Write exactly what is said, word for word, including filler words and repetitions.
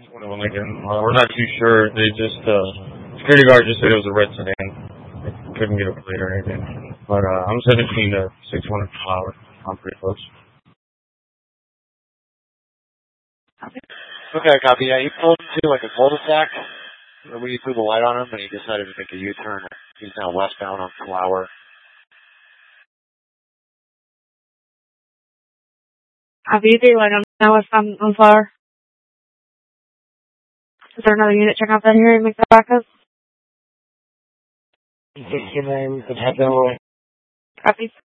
One of them again. Uh, we're not too sure. They just, uh, security guard just said it was a red sedan. They couldn't get a plate or anything. But, uh, I'm seventeen to six hundred per hour. I'm pretty close. Okay, copy. Yeah, he pulled into like a cul-de-sac. We threw the light on him, and he decided to make a U-turn. He's now westbound on Flower. Copy. You light on now westbound on Flower. Is there another unit check out that here and make that backup? sixty-nine, we could have that roll. Copy.